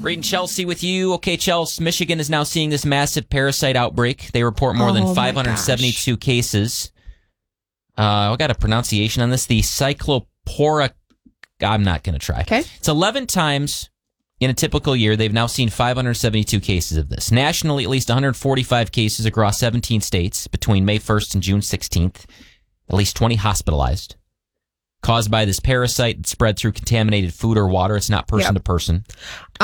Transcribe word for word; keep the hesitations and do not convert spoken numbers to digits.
Reading Chelsea with you. Okay, Chelsea, Michigan is now seeing this massive parasite outbreak. They report more Oh, than my five hundred seventy-two cases. Uh, I got a pronunciation on this. The Cyclopora. I'm not going to try. Okay. It's eleven times in a typical year. They've now seen five hundred seventy-two cases of this. Nationally, at least one hundred forty-five cases across seventeen states between May first and June sixteenth. At least twenty hospitalized. Caused by this parasite that spread through contaminated food or water. It's not person Yep. to person.